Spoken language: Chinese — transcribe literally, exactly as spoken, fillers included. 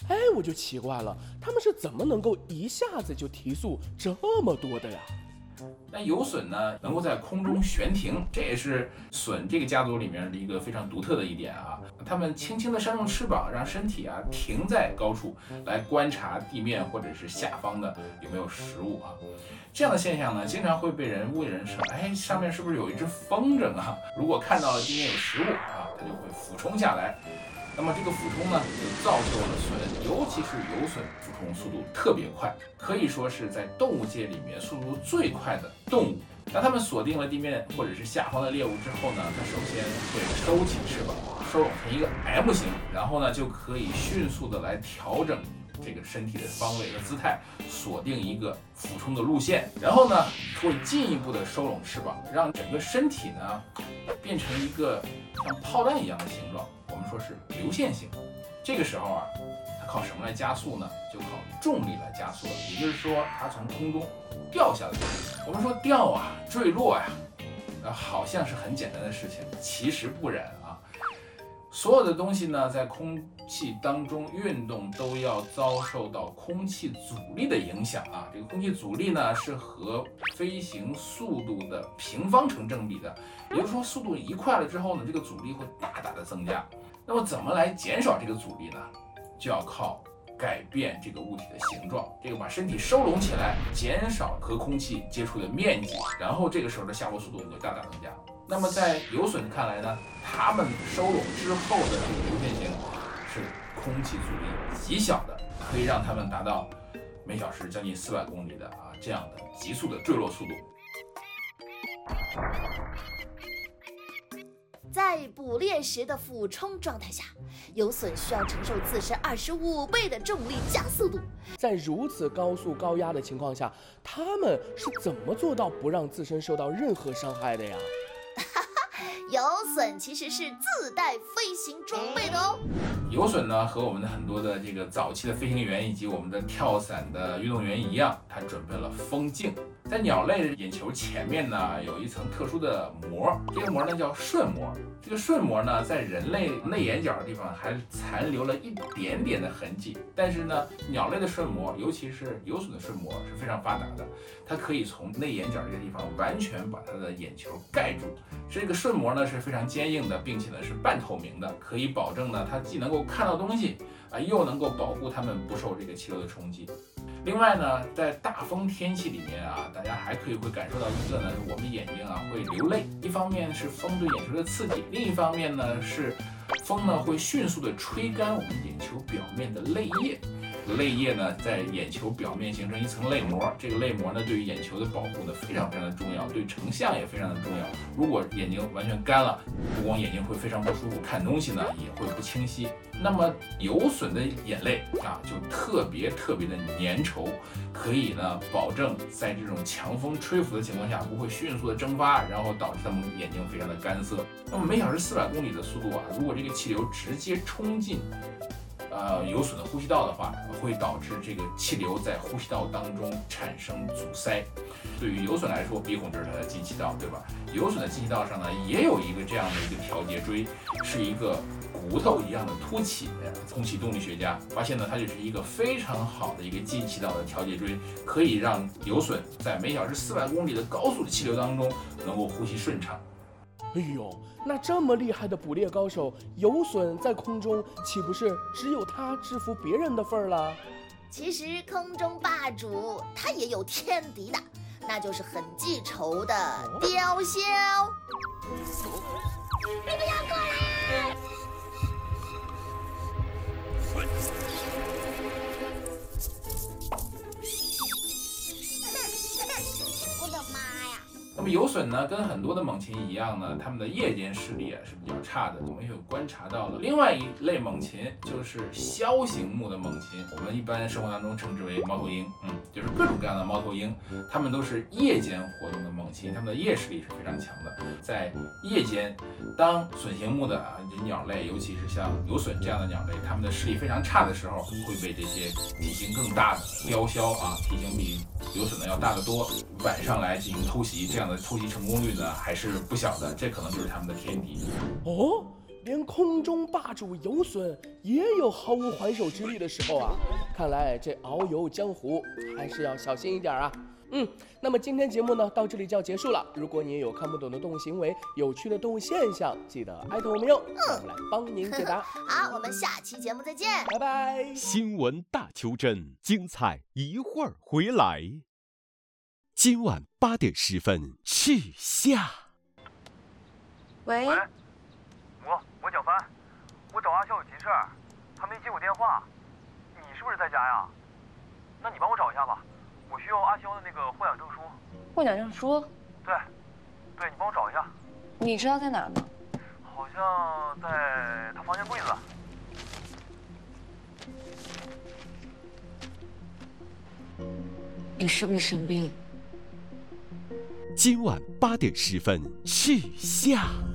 哎，我就奇怪了，他们是怎么能够一下子就提速这么多的呀？ 那游隼呢，能够在空中悬停，这也是隼这个家族里面的一个非常独特的一点啊。它们轻轻地扇动翅膀，让身体啊停在高处，来观察地面或者是下方的有没有食物啊。这样的现象呢，经常会被人误以为是，哎，上面是不是有一只风筝啊？如果看到了地面有食物啊，它就会俯冲下来。那么这个俯冲呢，就造就了隼，尤其是游隼俯冲速度特别快，可以说是在动物界里面速度最快的动物。当它们锁定了地面或者是下方的猎物之后呢，它首先会收起翅膀，收拢成一个 M 型，然后呢就可以迅速的来调整这个身体的方位和姿态，锁定一个俯冲的路线，然后呢会进一步的收拢翅膀，让整个身体呢变成一个像炮弹一样的形状。我们说是流线型。这个时候啊，它靠什么来加速呢？就靠重力来加速了。也就是说，它从空中掉下来。我们说掉啊，坠落呀、啊，好像是很简单的事情，其实不然啊。所有的东西呢，在空气当中运动都要遭受到空气阻力的影响啊。这个空气阻力呢，是和飞行速度的平方成正比的。也就是说，速度一快了之后呢，这个阻力会大大的增加。那么怎么来减少这个阻力呢？就要靠改变这个物体的形状，这个把身体收拢起来，减少和空气接触的面积，然后这个时候的下落速度会大大增加。那么在游隼看来呢，它们收拢之后的这个流线型是空气阻力极小的，可以让它们达到每小时将近四百公里的啊这样的急速的坠落速度。 在捕猎时的俯冲状态下，游隼需要承受自身二十五倍的重力加速度。 在如此高速高压的情况下，他们是怎么做到不让自身受到任何伤害的呀？ 游隼其实是自带飞行装备的哦。 游隼呢，和我们的很多的这个早期的飞行员以及我们的跳伞的运动员一样，它准备了风镜。在鸟类的眼球前面呢，有一层特殊的膜，这个膜呢叫瞬膜。这个瞬膜呢，在人类内眼角的地方还残留了一点点的痕迹，但是呢，鸟类的瞬膜，尤其是游隼的瞬膜是非常发达的，它可以从内眼角这个地方完全把它的眼球盖住。这个瞬膜呢是非常坚硬的，并且呢是半透明的，可以保证呢它既能够看到东西啊，又能够保护它们不受这个气流的冲击。另外呢，在大风天气里面啊，大家还可以会感受到一个呢，我们眼睛啊会流泪。一方面是风对眼球的刺激，另一方面呢是风呢会迅速的吹干我们眼球表面的泪液。泪液呢在眼球表面形成一层泪膜，这个泪膜呢对于眼球的保护呢非常非常的重要，对成像也非常的重要。如果眼睛完全干了，不光眼睛会非常不舒服，看东西呢也会不清晰。那么游隼的眼泪啊就特别特别的粘稠，可以呢保证在这种强风吹拂的情况下不会迅速的蒸发，然后导致它们眼睛非常的干涩。那么每小时四百公里的速度啊，如果这个气流直接冲进呃，游隼的呼吸道的话，会导致这个气流在呼吸道当中产生阻塞。对于游隼来说，鼻孔就是它的进气道，对吧？游隼的进气道上呢，也有一个这样的一个调节锥，是一个骨头一样的凸起。空气动力学家发现呢，它就是一个非常好的一个进气道的调节锥，可以让游隼在每小时四百公里的高速的气流当中能够呼吸顺畅。 哎呦，那这么厉害的捕猎高手，游隼在空中岂不是只有他制服别人的份儿了？ 其实空中霸主他也有天敌的，那就是很记仇的雕鸮。你不要过来！我的妈呀！ 那么游隼呢，跟很多的猛禽一样呢，它们的夜间视力啊是比较差的。我们也有观察到了另外一类猛禽，就是枭形目的猛禽，我们一般生活当中称之为猫头鹰，嗯，就是各种各样的猫头鹰，它们都是夜间活动的猛禽，它们的夜视力是非常强的。在夜间，当隼形目的啊鸟类，尤其是像游隼这样的鸟类，它们的视力非常差的时候，会被这些体型更大的雕鸮啊，体型比游隼呢要大得多，晚上来进行偷袭，这样的偷袭成功率呢还是不小的，这可能就是他们的天敌。 哦， 连空中霸主游隼也有毫无还手之力的时候啊！看来这遨游江湖还是要小心一点啊。嗯，那么今天节目呢到这里就要结束了。如果你也有看不懂的动物行为、有趣的动物现象，记得艾特我们哟，让我们来帮您解答。 好，我们下期节目再见， 拜拜。 新闻大求真，精彩一会儿回来。今晚八点十分，去下。 喂， 喂，我我蒋帆，我找阿笑有急事儿，他没接我电话，你是不是在家呀？那你帮我找一下吧，我需要阿肖的那个获养证书。 获奖证书？ 对，对你帮我找一下。 你知道在哪儿吗？ 好像在他房间柜子。 你是不是生病了？ 今晚八点十分，去下。